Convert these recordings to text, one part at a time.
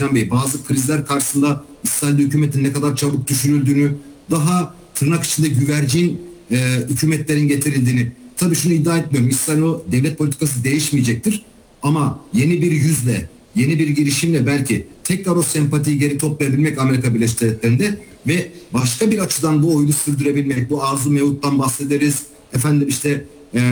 Sinan Bey. Bazı krizler karşısında İsrail hükümetin ne kadar çabuk düşürüldüğünü, daha tırnak içinde güvercin hükümetlerin getirildiğini. Tabii şunu iddia etmiyorum. İsrail o devlet politikası değişmeyecektir. Ama yeni bir yüzle, yeni bir girişimle belki tekrar o sempatiyi geri toplayabilmek Amerika Birleşik Devletleri'nde ve başka bir açıdan bu oyunu sürdürebilmek. Bu arzu mevuttan bahsederiz. Efendim işte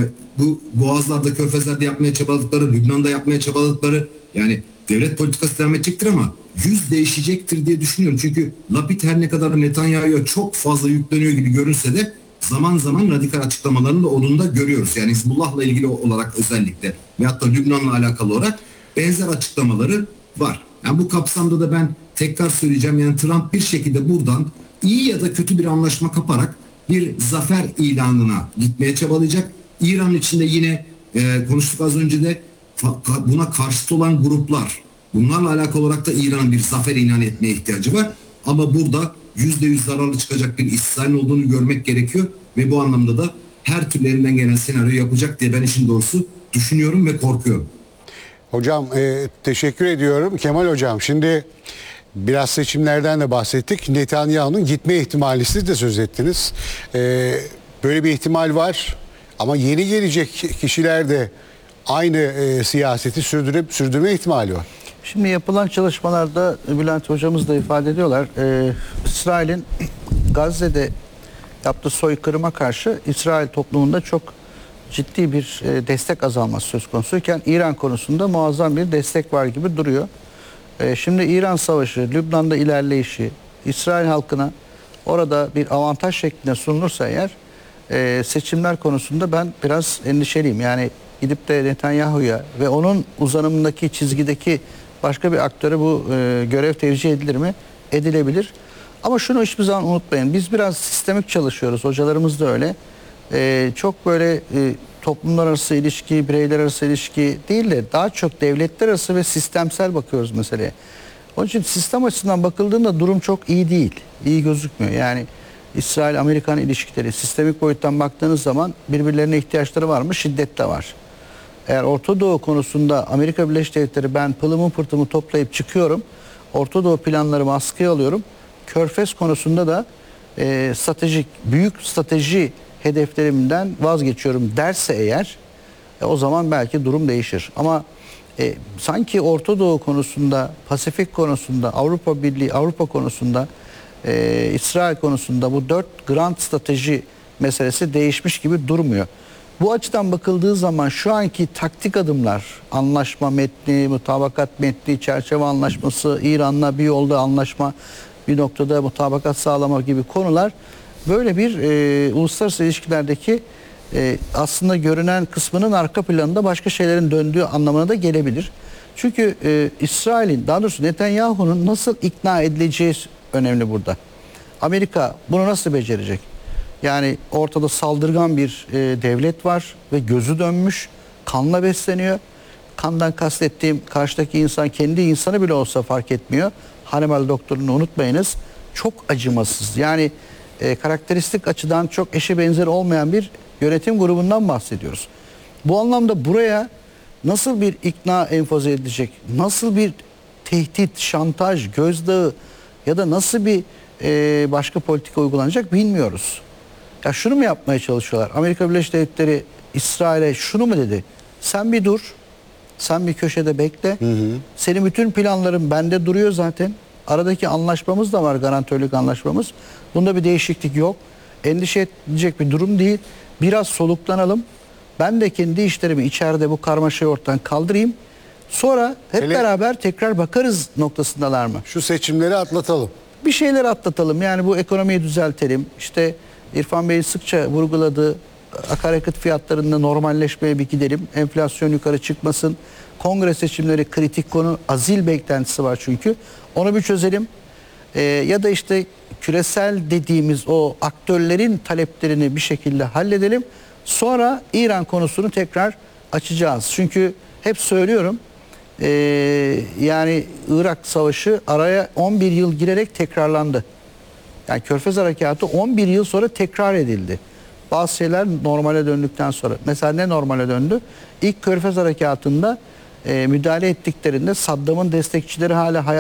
bu Boğazlar'da, Körfezler'de yapmaya çabaladıkları, Lübnan'da yapmaya çabaladıkları, yani devlet politikası devam edecektir ama yüz değişecektir diye düşünüyorum. Çünkü Lapid her ne kadar Netanyahu'ya çok fazla yükleniyor gibi görünse de zaman zaman radikal açıklamalarını da onun da görüyoruz. Yani Hizbullah'la ilgili olarak özellikle veyahut da Lübnan'la alakalı olarak benzer açıklamaları var. Yani bu kapsamda da ben tekrar söyleyeceğim, yani Trump bir şekilde buradan iyi ya da kötü bir anlaşma kaparak bir zafer ilanına gitmeye çabalayacak. İran içinde yine konuştuk az önce de buna karşıt olan gruplar, bunlarla alakalı olarak da İran'ın bir zafer ilan etmeye ihtiyacı var. Ama burada %100 zararlı çıkacak bir İsrail olduğunu görmek gerekiyor ve bu anlamda da her türlü elinden gelen senaryoyu yapacak diye ben işin doğrusu düşünüyorum ve korkuyorum. Hocam teşekkür ediyorum. Kemal Hocam, şimdi biraz seçimlerden de bahsettik. Netanyahu'nun gitme ihtimali siz de söz ettiniz. Böyle bir ihtimal var ama yeni gelecek kişiler de aynı siyaseti sürdürme ihtimali var. Şimdi yapılan çalışmalarda Bülent hocamız da ifade ediyorlar. İsrail'in Gazze'de yaptığı soykırıma karşı İsrail toplumunda çok ciddi bir destek azalması söz konusuyken İran konusunda muazzam bir destek var gibi duruyor. Şimdi İran savaşı, Lübnan'da ilerleyişi, İsrail halkına orada bir avantaj şeklinde sunulursa eğer seçimler konusunda ben biraz endişeliyim. Yani gidip de Netanyahu'ya ve onun uzanımındaki çizgideki başka bir aktöre bu görev tevcih edilir mi? Edilebilir. Ama şunu hiçbir zaman unutmayın. Biz biraz sistemik çalışıyoruz. Hocalarımız da öyle. Çok böyle toplumlar arası ilişki, bireyler arası ilişki değil de daha çok devletler arası ve sistemsel bakıyoruz meseleye. Onun için sistem açısından bakıldığında durum çok iyi değil. İyi gözükmüyor. Yani İsrail-Amerikan ilişkileri sistemik boyuttan baktığınız zaman birbirlerine ihtiyaçları var mı? Şiddet de var. Eğer Orta Doğu konusunda Amerika Birleşik Devletleri ben pılımı pırtımı toplayıp çıkıyorum, Orta Doğu planlarımı askıya alıyorum, Körfez konusunda da stratejik, büyük strateji hedeflerimden vazgeçiyorum derse eğer o zaman belki durum değişir. Ama sanki Orta Doğu konusunda, Pasifik konusunda, Avrupa Birliği, Avrupa konusunda, İsrail konusunda bu 4 grand strateji meselesi değişmiş gibi durmuyor. Bu açıdan bakıldığı zaman şu anki taktik adımlar, anlaşma metni, mutabakat metni, çerçeve anlaşması, İran'la bir yolda anlaşma, bir noktada mutabakat sağlama gibi konular böyle bir uluslararası ilişkilerdeki aslında görünen kısmının arka planında başka şeylerin döndüğü anlamına da gelebilir. Çünkü İsrail'in, daha doğrusu Netanyahu'nun nasıl ikna edileceği önemli burada. Amerika bunu nasıl becerecek? Yani ortada saldırgan bir devlet var ve gözü dönmüş, kanla besleniyor. Kandan kastettiğim karşıdaki insan kendi insanı bile olsa fark etmiyor. Hannibal doktorunu unutmayınız. Çok acımasız. Yani karakteristik açıdan çok eşi benzeri olmayan bir yönetim grubundan bahsediyoruz. Bu anlamda buraya nasıl bir ikna empoze edilecek, nasıl bir tehdit, şantaj, gözdağı ya da nasıl bir başka politika uygulanacak bilmiyoruz. Ya şunu mu yapmaya çalışıyorlar? Amerika Birleşik Devletleri İsrail'e şunu mu dedi? Sen bir dur, sen bir köşede bekle. Senin bütün planların bende duruyor zaten. Aradaki anlaşmamız da var, garantörlük anlaşmamız. Bunda bir değişiklik yok. Endişe edecek bir durum değil. Biraz soluklanalım. Ben de kendi işlerimi içeride bu karmaşayı ortadan kaldırayım. Sonra hep beraber tekrar bakarız noktasındalar mı? Şu seçimleri atlatalım. Bir şeyler atlatalım. Yani bu ekonomiyi düzeltelim. İşte İrfan Bey'in sıkça vurguladığı akaryakıt fiyatlarında normalleşmeye bir gidelim. Enflasyon yukarı çıkmasın. Kongre seçimleri kritik konu. Azil beklentisi var çünkü. Onu bir çözelim. Ya da işte küresel dediğimiz o aktörlerin taleplerini bir şekilde halledelim. Sonra İran konusunu tekrar açacağız. Çünkü hep söylüyorum yani Irak Savaşı araya 11 yıl girerek tekrarlandı. Yani Körfez Harekatı 11 yıl sonra tekrar edildi. Bazı şeyler normale döndükten sonra. Mesela ne normale döndü? İlk Körfez Harekatı'nda müdahale ettiklerinde Saddam'ın destekçileri hala